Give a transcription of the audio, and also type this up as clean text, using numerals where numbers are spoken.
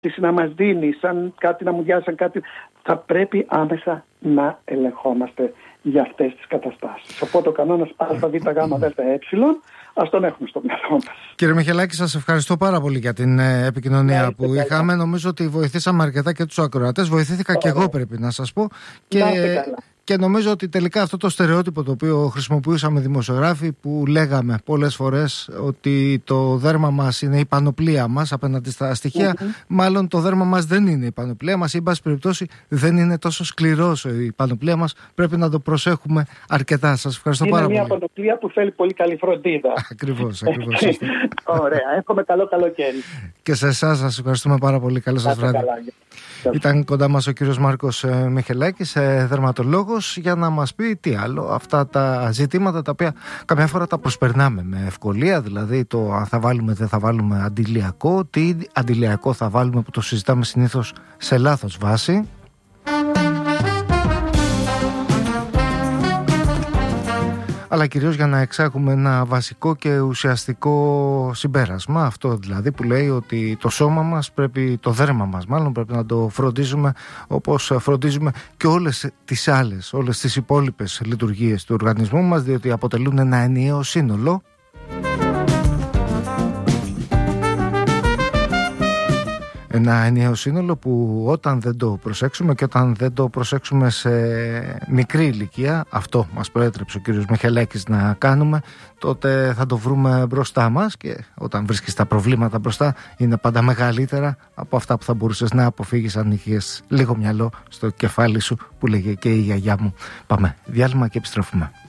να μας δίνει, σαν κάτι να μου διάσει, σαν κάτι. Θα πρέπει άμεσα να ελεγχόμαστε για αυτές τις καταστάσεις. Οπότε ο κανόνας ΑΒΓΔΕ, ας τον έχουμε στο μυαλό μας. Κύριε Μιχελάκη, σας ευχαριστώ πάρα πολύ για την επικοινωνία που είχαμε. Νομίζω ότι βοηθήσαμε αρκετά και τους ακροατές. Βοηθήθηκα και εγώ, πρέπει να σας πω. Και νομίζω ότι τελικά αυτό το στερεότυπο το οποίο χρησιμοποιούσαμε δημοσιογράφοι, που λέγαμε πολλές φορές ότι το δέρμα μας είναι η πανοπλία μας απέναντι στα στοιχεία, μάλλον το δέρμα μας δεν είναι η πανοπλία μας, ή εν πάση περιπτώσει δεν είναι τόσο σκληρός η πανοπλία μας. Πρέπει να το προσέχουμε αρκετά. Σας ευχαριστώ πάρα πολύ. Είναι μια πανοπλία που θέλει πολύ καλή φροντίδα. Ακριβώς. Ωραία. Εύχομαι καλό καλοκαίρι. Και σε εσάς σας ευχαριστούμε πάρα πολύ. Καλό σας βράδυ. Ήταν κοντά μας ο κύριος Μάρκος Μιχελάκης, δερματολόγος, για να μας πει τι άλλο, αυτά τα ζητήματα τα οποία καμιά φορά τα προσπερνάμε με ευκολία, δηλαδή το αν θα βάλουμε δεν θα βάλουμε αντιλιακό, τι αντιλιακό θα βάλουμε, που το συζητάμε συνήθως σε λάθος βάση. Αλλά κυρίως για να εξάγουμε ένα βασικό και ουσιαστικό συμπέρασμα. Αυτό δηλαδή που λέει ότι το σώμα μας πρέπει, το δέρμα μας μάλλον, πρέπει να το φροντίζουμε όπως φροντίζουμε και όλες τις υπόλοιπες λειτουργίες του οργανισμού μας, διότι αποτελούν ένα ενιαίο σύνολο. Ένα ενιαίο σύνολο που όταν δεν το προσέξουμε, και όταν δεν το προσέξουμε σε μικρή ηλικία, αυτό μας προέτρεψε ο κύριος Μιχελάκης να κάνουμε, τότε θα το βρούμε μπροστά μας, και όταν βρίσκεις τα προβλήματα μπροστά είναι πάντα μεγαλύτερα από αυτά που θα μπορούσες να αποφύγεις αν είχες λίγο μυαλό στο κεφάλι σου, που λέγε και η γιαγιά μου. Πάμε διάλειμμα και επιστρέφουμε.